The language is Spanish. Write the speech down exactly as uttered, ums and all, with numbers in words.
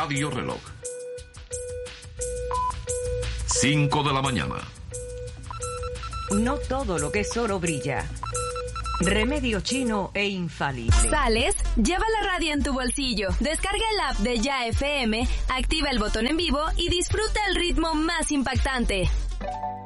Radio Reloj. cinco de la mañana. No todo lo que es oro brilla. Remedio chino e infalible. ¿Sales? Lleva la radio en tu bolsillo. Descarga el app de Ya F M, activa el botón en vivo y disfruta el ritmo más impactante.